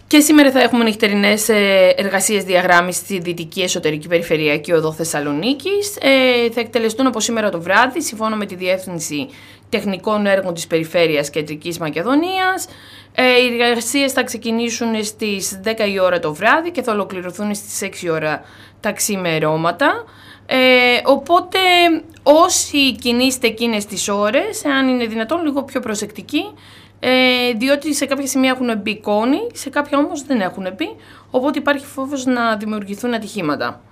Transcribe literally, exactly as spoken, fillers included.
Και σήμερα θα έχουμε νυχτερινές εργασίες διαγράμμισης στη Δυτική Εσωτερική Περιφερειακή Οδό Θεσσαλονίκης. Ε, θα εκτελεστούν από σήμερα το βράδυ, σύμφωνα με τη Διεύθυνση Τεχνικών Έργων της Περιφέρειας Κεντρικής Μακεδονίας. Ε, οι εργασίες θα ξεκινήσουν στις δέκα η ώρα το βράδυ και θα ολοκληρωθούν στις έξι η ώρα τα ξημερώματα. Ε, οπότε όσοι κινείστε εκείνες τις ώρες, αν είναι δυνατόν λίγο πιο προσεκτικοί, ε, διότι σε κάποια σημεία έχουν μπει κόνοι, σε κάποια όμως δεν έχουν μπει, οπότε υπάρχει φόβος να δημιουργηθούν ατυχήματα.